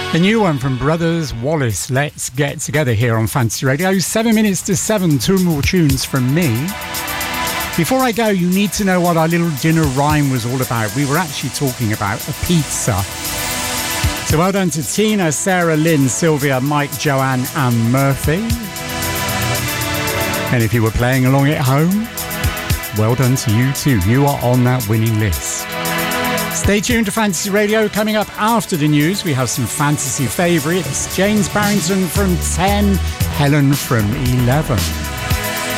The new one from Brothers Wallace, Let's Get Together here on Fantasy Radio. 7 minutes to 7, two more tunes from me. Before I go, you need to know what our little dinner rhyme was all about. We were actually talking about a pizza. So well done to Tina, Sarah, Lynn, Sylvia, Mike, Joanne and Murphy. And if you were playing along at home, well done to you too. You are on that winning list. Stay tuned to Fantasy Radio. Coming up after the news, we have some fantasy favourites. James Barrington from 10, Helen from 11.